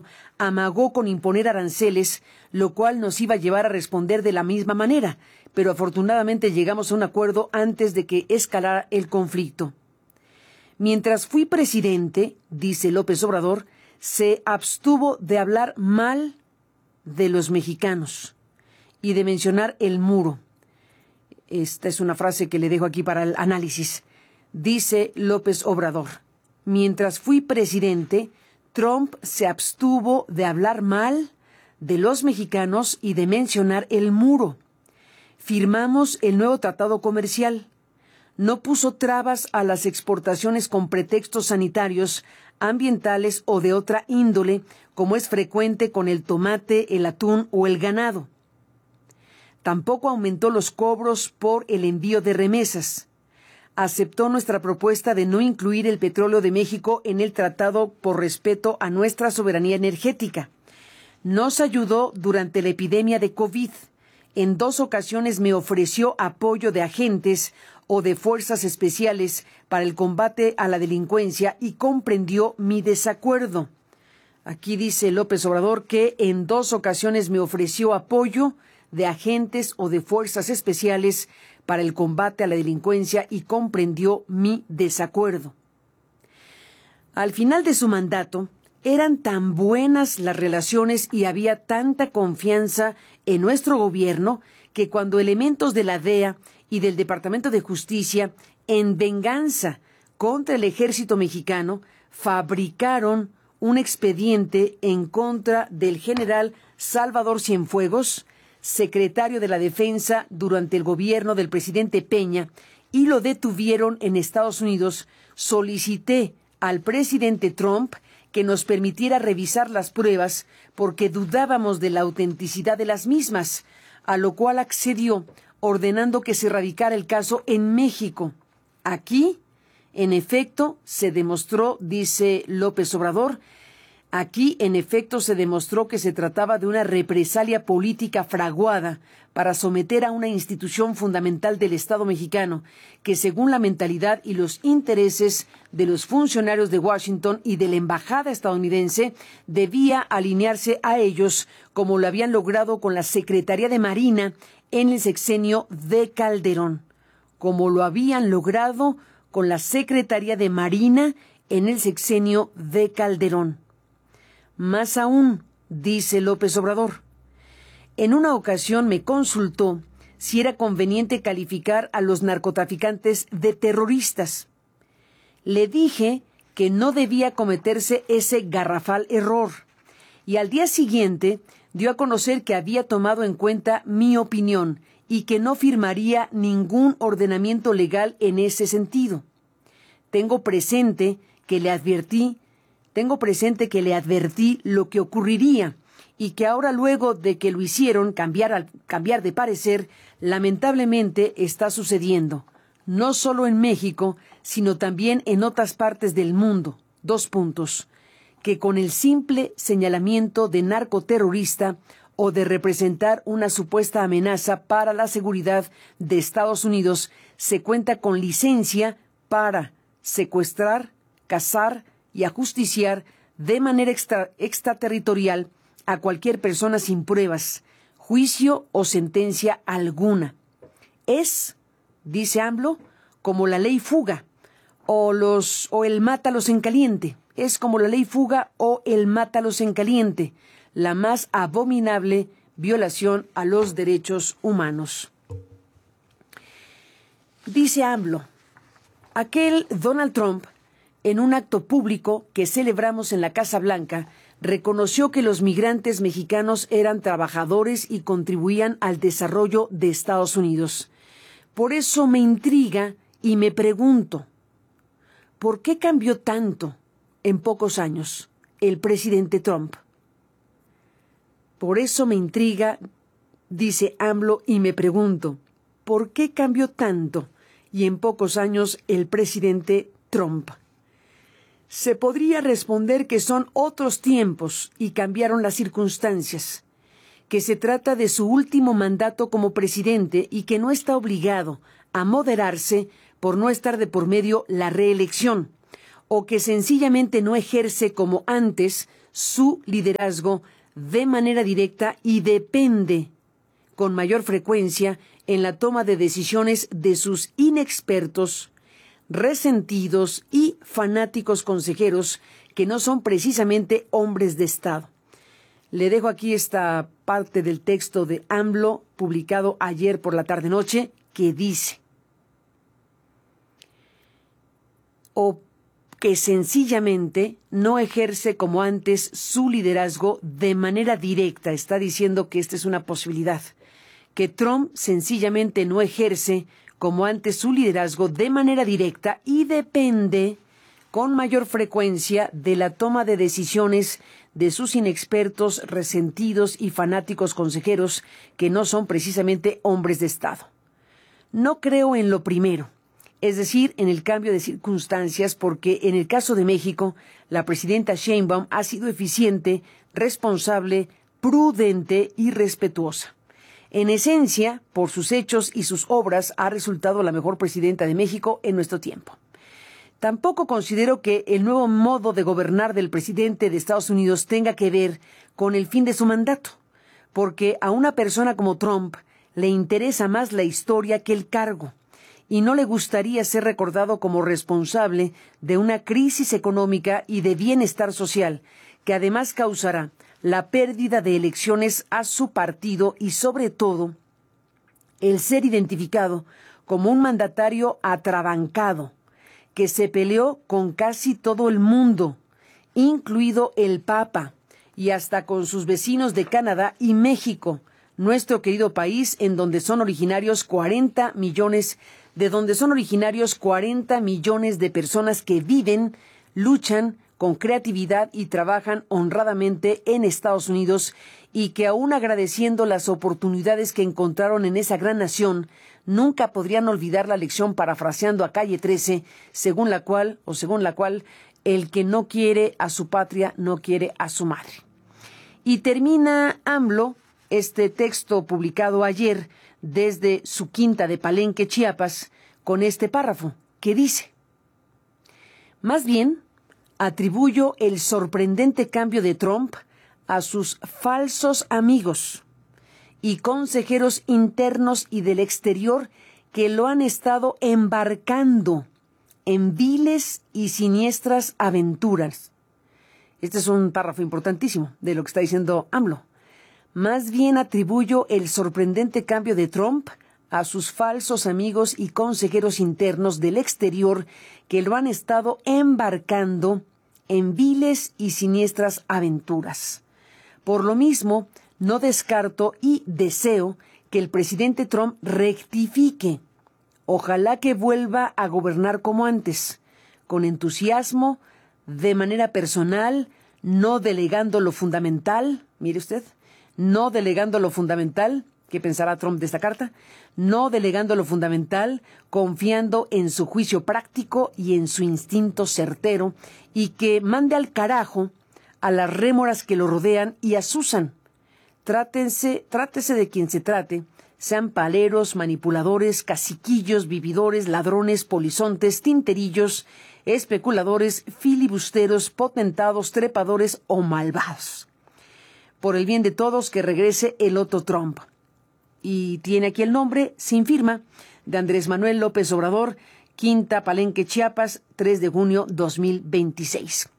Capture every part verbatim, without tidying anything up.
amagó con imponer aranceles, lo cual nos iba a llevar a responder de la misma manera, pero afortunadamente llegamos a un acuerdo antes de que escalara el conflicto. Mientras fui presidente, dice López Obrador, se abstuvo de hablar mal de los mexicanos y de mencionar el muro. Esta es una frase que le dejo aquí para el análisis. Dice López Obrador, mientras fui presidente, Trump se abstuvo de hablar mal de los mexicanos y de mencionar el muro. Firmamos el nuevo tratado comercial. No puso trabas a las exportaciones con pretextos sanitarios, ambientales o de otra índole, como es frecuente con el tomate, el atún o el ganado. Tampoco aumentó los cobros por el envío de remesas. Aceptó nuestra propuesta de no incluir el petróleo de México en el tratado por respeto a nuestra soberanía energética. Nos ayudó durante la epidemia de COVID. En dos ocasiones me ofreció apoyo de agentes o de fuerzas especiales para el combate a la delincuencia y comprendió mi desacuerdo. Aquí dice López Obrador que en dos ocasiones me ofreció apoyo de agentes o de fuerzas especiales para el combate a la delincuencia y comprendió mi desacuerdo. Al final de su mandato, eran tan buenas las relaciones y había tanta confianza en nuestro gobierno que cuando elementos de la D E A y del Departamento de Justicia, en venganza contra el ejército mexicano, fabricaron un expediente en contra del general Salvador Cienfuegos, secretario de la Defensa durante el gobierno del presidente Peña, y lo detuvieron en Estados Unidos, solicité al presidente Trump que nos permitiera revisar las pruebas porque dudábamos de la autenticidad de las mismas, a lo cual accedió, ordenando que se radicara el caso en México. Aquí, en efecto, se demostró, dice López Obrador, aquí, en efecto, se demostró que se trataba de una represalia política fraguada para someter a una institución fundamental del Estado mexicano, que según la mentalidad y los intereses de los funcionarios de Washington y de la embajada estadounidense, debía alinearse a ellos, como lo habían logrado con la Secretaría de Marina en el sexenio de Calderón, como lo habían logrado con la Secretaría de Marina en el sexenio de Calderón. Más aún, dice López Obrador, en una ocasión me consultó si era conveniente calificar a los narcotraficantes de terroristas. Le dije que no debía cometerse ese garrafal error, y al día siguiente dio a conocer que había tomado en cuenta mi opinión y que no firmaría ningún ordenamiento legal en ese sentido. Tengo presente que le advertí Tengo presente que le advertí lo que ocurriría y que ahora, luego de que lo hicieron cambiar, al, cambiar de parecer, lamentablemente está sucediendo, no solo en México, sino también en otras partes del mundo. Dos puntos. Que con el simple señalamiento de narcoterrorista o de representar una supuesta amenaza para la seguridad de Estados Unidos, se cuenta con licencia para secuestrar, cazar y ajusticiar de manera extra, extraterritorial a cualquier persona sin pruebas, juicio o sentencia alguna. Es, dice AMLO, como la ley fuga o, los, o el mátalos en caliente. Es como la ley fuga o el mátalos en caliente, la más abominable violación a los derechos humanos. Dice AMLO, aquel Donald Trump, en un acto público que celebramos en la Casa Blanca, reconoció que los migrantes mexicanos eran trabajadores y contribuían al desarrollo de Estados Unidos. Por eso me intriga y me pregunto, ¿por qué cambió tanto en pocos años el presidente Trump? Por eso me intriga, dice AMLO, y me pregunto, ¿por qué cambió tanto y en pocos años el presidente Trump? Se podría responder que son otros tiempos y cambiaron las circunstancias, que se trata de su último mandato como presidente y que no está obligado a moderarse por no estar de por medio la reelección, o que sencillamente no ejerce como antes su liderazgo de manera directa y depende con mayor frecuencia en la toma de decisiones de sus inexpertos, resentidos y fanáticos consejeros que no son precisamente hombres de Estado. Le dejo aquí esta parte del texto de AMLO publicado ayer por la tarde-noche que dice: o que sencillamente no ejerce como antes su liderazgo de manera directa. Está diciendo que esta es una posibilidad, que Trump sencillamente no ejerce como antes su liderazgo de manera directa y depende con mayor frecuencia de la toma de decisiones de sus inexpertos, resentidos y fanáticos consejeros que no son precisamente hombres de Estado. No creo en lo primero, es decir, en el cambio de circunstancias, porque en el caso de México, la presidenta Sheinbaum ha sido eficiente, responsable, prudente y respetuosa. En esencia, por sus hechos y sus obras, ha resultado la mejor presidenta de México en nuestro tiempo. Tampoco considero que el nuevo modo de gobernar del presidente de Estados Unidos tenga que ver con el fin de su mandato, porque a una persona como Trump le interesa más la historia que el cargo, y no le gustaría ser recordado como responsable de una crisis económica y de bienestar social, que además causará la pérdida de elecciones a su partido y, sobre todo, el ser identificado como un mandatario atrabancado, que se peleó con casi todo el mundo, incluido el Papa, y hasta con sus vecinos de Canadá y México, nuestro querido país, en donde son originarios cuarenta millones, de donde son originarios cuarenta millones de personas que viven, luchan con creatividad y trabajan honradamente en Estados Unidos, y que aún agradeciendo las oportunidades que encontraron en esa gran nación, nunca podrían olvidar la lección, parafraseando a Calle trece, según la cual, o según la cual, el que no quiere a su patria no quiere a su madre. Y termina AMLO este texto publicado ayer desde su quinta de Palenque, Chiapas, con este párrafo que dice: más bien, atribuyo el sorprendente cambio de Trump a sus falsos amigos y consejeros internos y del exterior que lo han estado embarcando en viles y siniestras aventuras. Este es un párrafo importantísimo de lo que está diciendo AMLO. Más bien atribuyo el sorprendente cambio de Trump a sus falsos amigos y consejeros internos del exterior que lo han estado embarcando en viles y siniestras aventuras. Por lo mismo, no descarto y deseo que el presidente Trump rectifique. Ojalá que vuelva a gobernar como antes, con entusiasmo, de manera personal, no delegando lo fundamental, mire usted, no delegando lo fundamental, ¿qué pensará Trump de esta carta? No delegando lo fundamental, confiando en su juicio práctico y en su instinto certero, y que mande al carajo a las rémoras que lo rodean y asusan. Trátense, trátese de quien se trate, sean paleros, manipuladores, caciquillos, vividores, ladrones, polizontes, tinterillos, especuladores, filibusteros, potentados, trepadores o malvados. Por el bien de todos, que regrese el otro Trump. Y tiene aquí el nombre, sin firma, de Andrés Manuel López Obrador, Quinta Palenque, Chiapas, tres de junio dos mil veintiséis.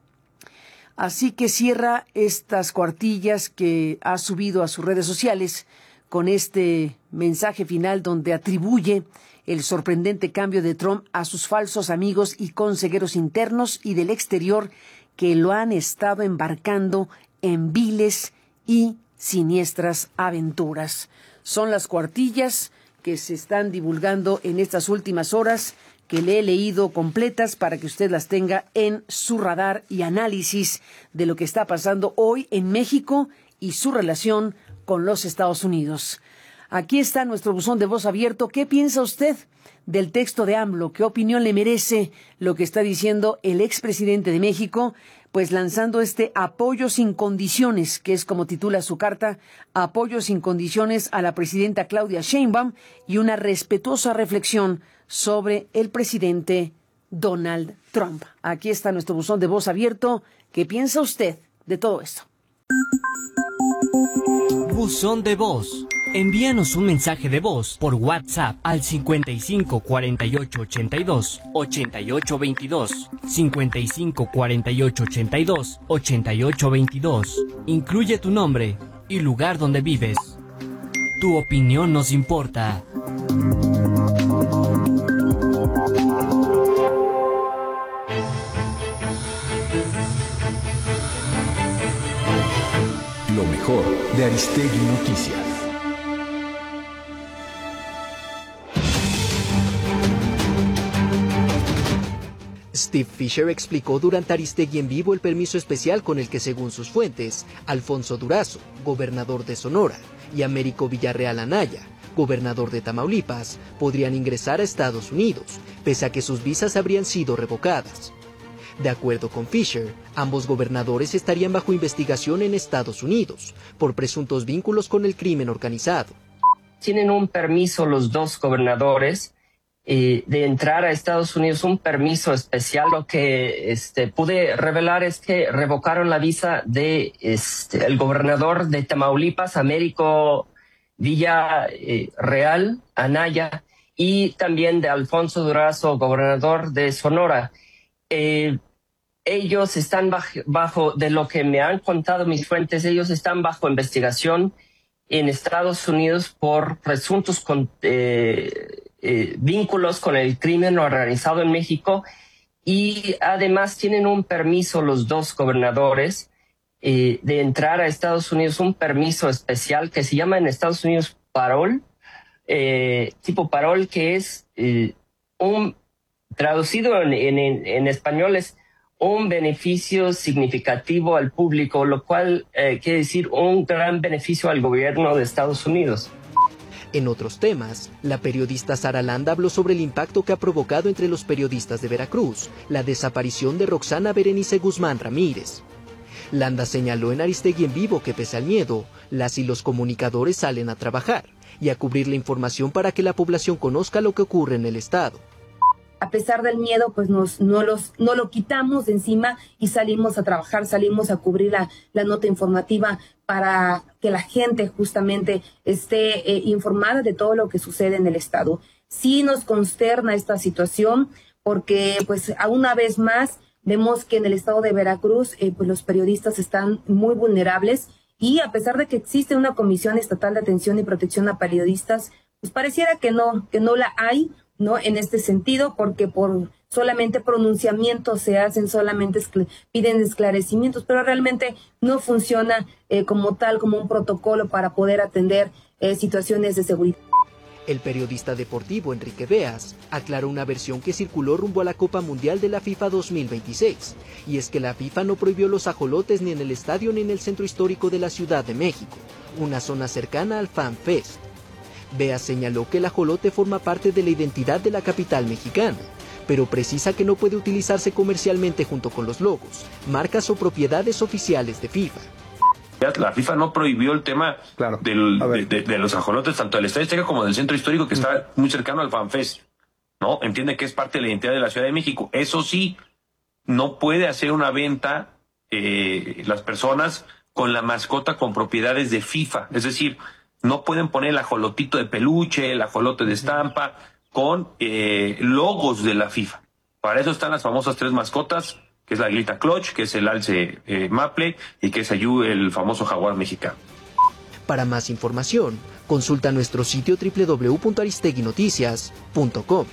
Así que cierra estas cuartillas que ha subido a sus redes sociales con este mensaje final donde atribuye el sorprendente cambio de Trump a sus falsos amigos y consejeros internos y del exterior que lo han estado embarcando en viles y siniestras aventuras. Son las cuartillas que se están divulgando en estas últimas horas, que le he leído completas para que usted las tenga en su radar y análisis de lo que está pasando hoy en México y su relación con los Estados Unidos. Aquí está nuestro buzón de voz abierto. ¿Qué piensa usted del texto de AMLO? ¿Qué opinión le merece lo que está diciendo el expresidente de México? Pues lanzando este apoyo sin condiciones, que es como titula su carta, apoyo sin condiciones a la presidenta Claudia Sheinbaum, y una respetuosa reflexión sobre el presidente Donald Trump. Aquí está nuestro buzón de voz abierto. ¿Qué piensa usted de todo esto. Buzón de voz. Envíanos un mensaje de voz por WhatsApp al cincuenta y cinco cuarenta y ocho ochenta y dos ochenta y ocho veintidós, cincuenta y cinco cuarenta y ocho ochenta y dos ochenta y ocho veintidós. Incluye tu nombre y lugar donde vives. Tu opinión nos importa. Lo mejor de Aristegui Noticias. Steve Fisher explicó durante Aristegui en Vivo el permiso especial con el que, según sus fuentes, Alfonso Durazo, gobernador de Sonora, y Américo Villarreal Anaya, gobernador de Tamaulipas, podrían ingresar a Estados Unidos, pese a que sus visas habrían sido revocadas. De acuerdo con Fisher, ambos gobernadores estarían bajo investigación en Estados Unidos por presuntos vínculos con el crimen organizado. Tienen un permiso los dos gobernadores eh, de entrar a Estados Unidos, un permiso especial. Lo que este, pude revelar es que revocaron la visa de este, el gobernador de Tamaulipas, Américo Villarreal Anaya, y también de Alfonso Durazo, gobernador de Sonora. Eh, ellos están bajo, bajo, de lo que me han contado mis fuentes, ellos están bajo investigación en Estados Unidos por presuntos con, eh, eh, vínculos con el crimen organizado en México, y además tienen un permiso los dos gobernadores eh, de entrar a Estados Unidos, un permiso especial que se llama en Estados Unidos parol, eh, tipo parol, que es eh, un traducido en, en, en español es un beneficio significativo al público, lo cual eh, quiere decir un gran beneficio al gobierno de Estados Unidos. En otros temas, la periodista Sara Landa habló sobre el impacto que ha provocado entre los periodistas de Veracruz la desaparición de Roxana Berenice Guzmán Ramírez. Landa señaló en Aristegui en Vivo que, pese al miedo, las y los comunicadores salen a trabajar y a cubrir la información para que la población conozca lo que ocurre en el estado. A pesar del miedo, pues nos, no, los, no lo quitamos de encima y salimos a trabajar, salimos a cubrir la, la nota informativa para que la gente justamente esté eh, informada de todo lo que sucede en el estado. Sí nos consterna esta situación porque, pues, a una vez más vemos que en el estado de Veracruz, eh, pues los periodistas están muy vulnerables, y a pesar de que existe una Comisión Estatal de Atención y Protección a Periodistas, pues pareciera que no, que no la hay, ¿no? En este sentido, porque por solamente pronunciamientos se hacen, solamente escl- piden esclarecimientos, pero realmente no funciona eh, como tal, como un protocolo para poder atender eh, situaciones de seguridad. El periodista deportivo Enrique Beas aclaró una versión que circuló rumbo a la Copa Mundial de la FIFA dos mil veintiséis, y es que la FIFA no prohibió los ajolotes ni en el estadio ni en el centro histórico de la Ciudad de México, una zona cercana al Fan Fest. Beas señaló que el ajolote forma parte de la identidad de la capital mexicana, pero precisa que no puede utilizarse comercialmente junto con los logos, marcas o propiedades oficiales de FIFA. La FIFA no prohibió el tema claro. del, de, de, de los ajolotes, tanto del Estadio Azteca como del Centro Histórico, que está muy cercano al FanFest, ¿no? Entiende que es parte de la identidad de la Ciudad de México. Eso sí, no puede hacer una venta eh, las personas con la mascota con propiedades de FIFA. Es decir, no pueden poner el ajolotito de peluche, el ajolote de estampa, con eh, logos de la FIFA. Para eso están las famosas tres mascotas, que es la aguilita Clutch, que es el alce eh, Maple, y que es Ayú, el famoso jaguar mexicano. Para más información, consulta nuestro sitio doble u doble u doble u punto aristegui noticias punto com.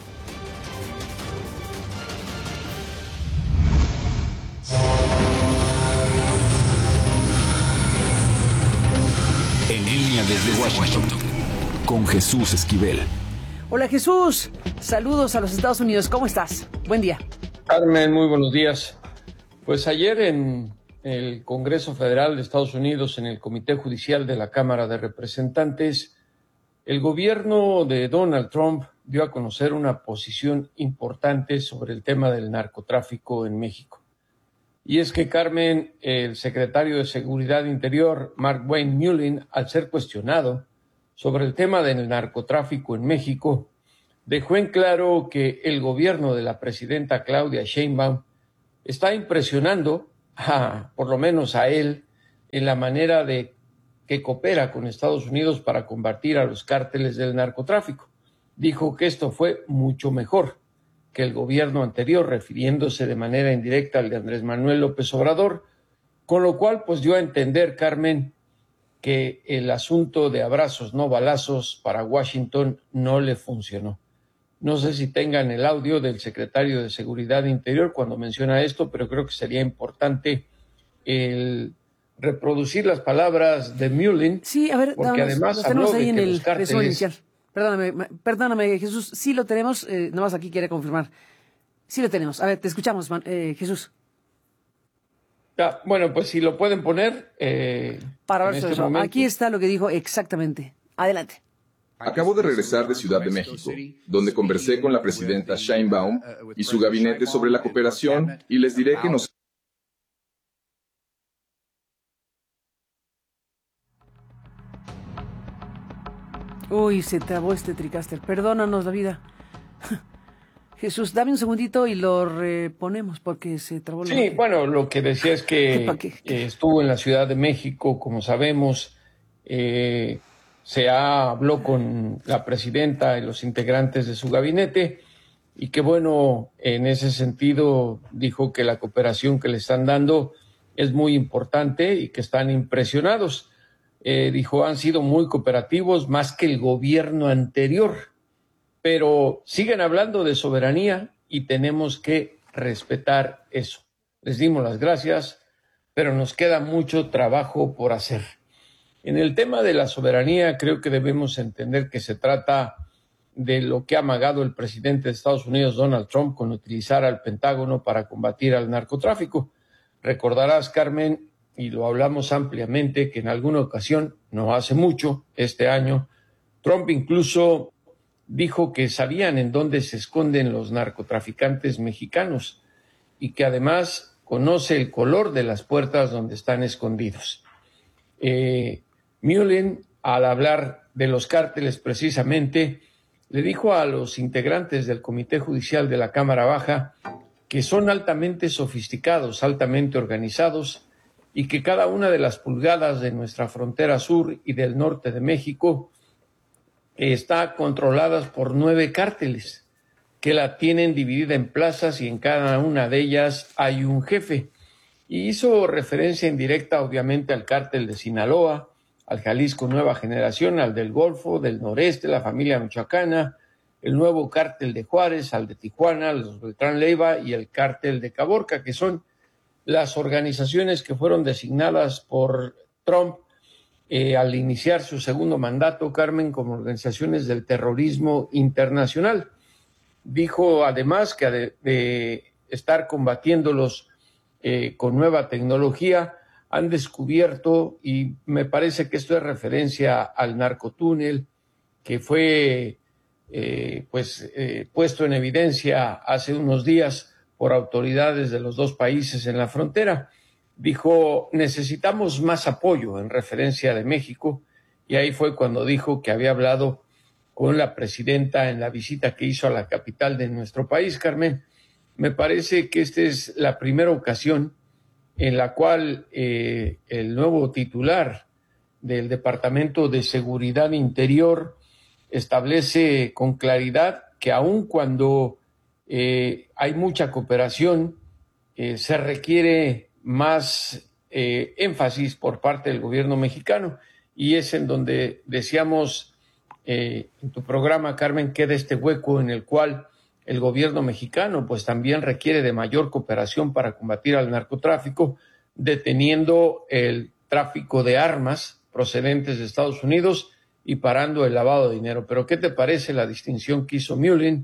En línea desde Washington, con Jesús Esquivel. Hola Jesús, saludos a los Estados Unidos, ¿cómo estás? Buen día. Carmen, muy buenos días. Pues ayer en el Congreso Federal de Estados Unidos, en el Comité Judicial de la Cámara de Representantes, el gobierno de Donald Trump dio a conocer una posición importante sobre el tema del narcotráfico en México. Y es que, Carmen, el secretario de Seguridad Interior, Mark Wayne Mullin, al ser cuestionado sobre el tema del narcotráfico en México, dejó en claro que el gobierno de la presidenta Claudia Sheinbaum está impresionando a, por lo menos a él, en la manera de que coopera con Estados Unidos para combatir a los cárteles del narcotráfico. Dijo que esto fue mucho mejor que el gobierno anterior, refiriéndose de manera indirecta al de Andrés Manuel López Obrador, con lo cual pues dio a entender, Carmen, que el asunto de abrazos no balazos para Washington no le funcionó. No sé si tengan el audio del secretario de Seguridad Interior cuando menciona esto, pero creo que sería importante el reproducir las palabras de Mullin. Sí, a ver, porque vamos, además los tenemos habló ahí de en que el los cárteles... resumen inicial. Perdóname, perdóname, Jesús, sí lo tenemos, eh, nomás aquí quiere confirmar. Sí lo tenemos. A ver, te escuchamos, man, eh, Jesús. Ah, bueno, pues si lo pueden poner. Eh, Para ver este eso. momento. Aquí está lo que dijo exactamente. Adelante. Acabo de regresar de Ciudad de México, donde conversé con la presidenta Sheinbaum y su gabinete sobre la cooperación, y les diré que nos... Uy, se trabó este TriCaster. Perdónanos la vida. Jesús, dame un segundito y lo reponemos porque se trabó. Sí, la... bueno, lo que decía es que ¿Qué, qué? Eh, estuvo en la Ciudad de México, como sabemos, eh, se habló con la presidenta y los integrantes de su gabinete y que bueno, en ese sentido dijo que la cooperación que le están dando es muy importante y que están impresionados. Eh, dijo, han sido muy cooperativos, más que el gobierno anterior, pero siguen hablando de soberanía y tenemos que respetar eso. Les dimos las gracias, pero nos queda mucho trabajo por hacer. En el tema de la soberanía, creo que debemos entender que se trata de lo que ha amagado el presidente de Estados Unidos, Donald Trump, con utilizar al Pentágono para combatir al narcotráfico. Recordarás, Carmen, y lo hablamos ampliamente, que en alguna ocasión, no hace mucho, este año, Trump incluso dijo que sabían en dónde se esconden los narcotraficantes mexicanos y que además conoce el color de las puertas donde están escondidos. Eh, Mullin, al hablar de los cárteles precisamente, le dijo a los integrantes del Comité Judicial de la Cámara Baja que son altamente sofisticados, altamente organizados, y que cada una de las pulgadas de nuestra frontera sur y del norte de México está controladas por nueve cárteles que la tienen dividida en plazas y en cada una de ellas hay un jefe. Y hizo referencia indirecta, obviamente, al cártel de Sinaloa, al Jalisco Nueva Generación, al del Golfo, del Noreste, la familia michoacana, el nuevo cártel de Juárez, al de Tijuana, los Beltrán Leiva y el cártel de Caborca, que son las organizaciones que fueron designadas por Trump eh, al iniciar su segundo mandato, Carmen, como organizaciones del terrorismo internacional. Dijo además que de, de estar combatiéndolos eh, con nueva tecnología, han descubierto, y me parece que esto es referencia al narcotúnel, que fue eh, pues, eh, puesto en evidencia hace unos días por autoridades de los dos países en la frontera. Dijo, necesitamos más apoyo, en referencia de México, y ahí fue cuando dijo que había hablado con la presidenta en la visita que hizo a la capital de nuestro país, Carmen. Me parece que esta es la primera ocasión en la cual eh, el nuevo titular del Departamento de Seguridad Interior establece con claridad que aun cuando Eh, hay mucha cooperación, eh, se requiere más eh, énfasis por parte del gobierno mexicano, y es en donde decíamos eh, en tu programa, Carmen, queda este hueco en el cual el gobierno mexicano pues también requiere de mayor cooperación para combatir al narcotráfico, deteniendo el tráfico de armas procedentes de Estados Unidos y parando el lavado de dinero. Pero ¿qué te parece la distinción que hizo Mullin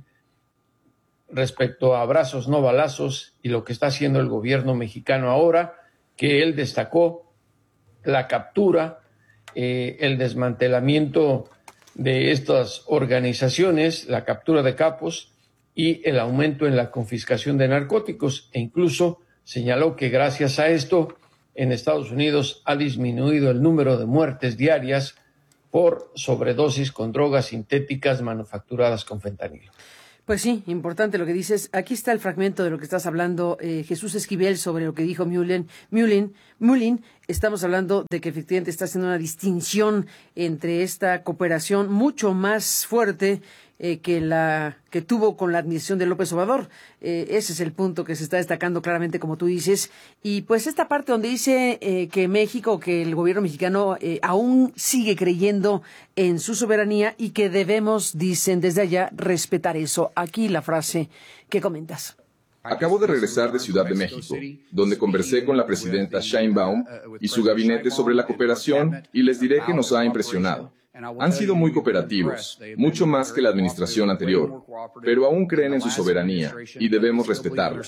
respecto a abrazos no balazos y lo que está haciendo el gobierno mexicano ahora, que él destacó la captura, eh, el desmantelamiento de estas organizaciones, la captura de capos y el aumento en la confiscación de narcóticos, e incluso señaló que gracias a esto en Estados Unidos ha disminuido el número de muertes diarias por sobredosis con drogas sintéticas manufacturadas con fentanilo. Pues sí, importante lo que dices. Aquí está el fragmento de lo que estás hablando, eh, Jesús Esquivel, sobre lo que dijo Mullin. Mullin, Mullin, estamos hablando de que efectivamente está haciendo una distinción entre esta cooperación mucho más fuerte eh, que la que tuvo con la administración de López Obrador. Eh, ese es el punto que se está destacando claramente, como tú dices. Y pues esta parte donde dice eh, que México, que el gobierno mexicano eh, aún sigue creyendo en su soberanía y que debemos, dicen desde allá, respetar eso. Aquí la frase que comentas. Acabo de regresar de Ciudad de México, donde conversé con la presidenta Sheinbaum y su gabinete sobre la cooperación y les diré que nos ha impresionado. Han sido muy cooperativos, mucho más que la administración anterior, pero aún creen en su soberanía y debemos respetarla.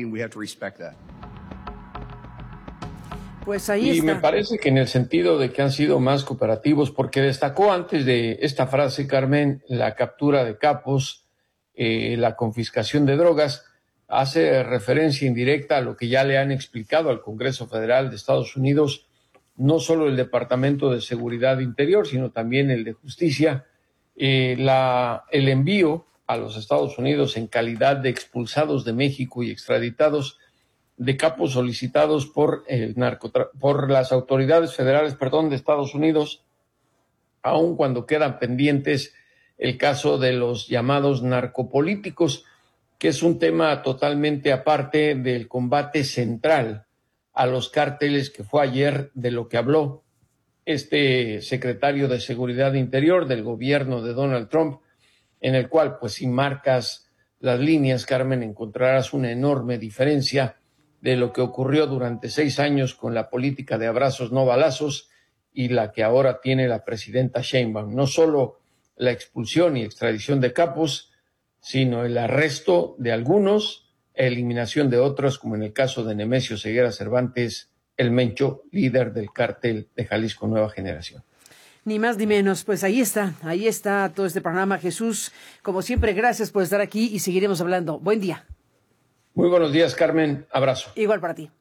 Pues ahí y está. Me parece que en el sentido de que han sido más cooperativos, porque destacó antes de esta frase, Carmen, la captura de capos, eh, la confiscación de drogas, hace referencia indirecta a lo que ya le han explicado al Congreso Federal de Estados Unidos, no solo el Departamento de Seguridad Interior, sino también el de Justicia, eh, la, el envío a los Estados Unidos en calidad de expulsados de México y extraditados de capos solicitados por, el narcotra- por las autoridades federales perdón, de Estados Unidos, aun cuando quedan pendientes el caso de los llamados narcopolíticos, que es un tema totalmente aparte del combate central a los cárteles, que fue ayer de lo que habló este secretario de Seguridad Interior del gobierno de Donald Trump, en el cual, pues si marcas las líneas, Carmen, encontrarás una enorme diferencia de lo que ocurrió durante seis años con la política de abrazos no balazos y la que ahora tiene la presidenta Sheinbaum. No solo la expulsión y extradición de capos, sino el arresto de algunos, eliminación de otros, como en el caso de Nemesio Ceguera Cervantes, el Mencho, líder del cártel de Jalisco Nueva Generación. Ni más ni menos, pues ahí está, ahí está todo este programa. Jesús, como siempre, gracias por estar aquí y seguiremos hablando. Buen día. Muy buenos días, Carmen. Abrazo. Igual para ti.